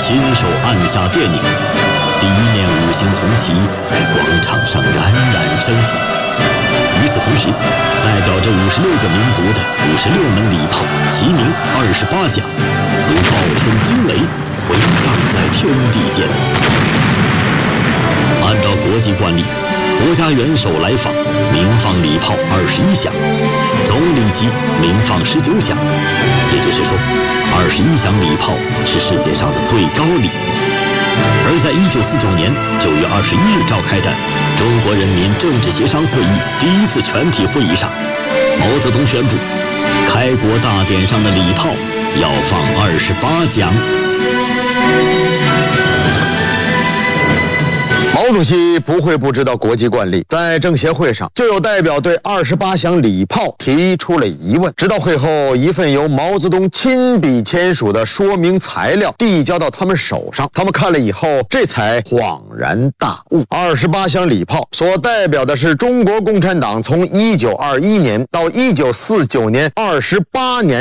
亲手按下电钮，第一面5星红旗在广场上冉冉升起。与此同时，代表着56个民族的56门礼炮齐鸣28响，如报春惊雷，回荡在天地间。按照国际惯例，国家元首来访，鸣放礼炮21响，总礼级鸣放19响。也就是说，21响礼炮是世界上的最高礼仪。而在1949年9月21日召开的中国人民政治协商会议第1次全体会议上，毛泽东宣布，开国大典上的礼炮要放28响。 毛主席不会不知道国际惯例，在政协会上就有代表对28响礼炮提出了疑问。直到会后，一份由毛泽东亲笔签署的说明材料递交到他们手上，他们看了以后，这才恍然大悟。28响礼炮所代表的是中国共产党从1921年到1949年28年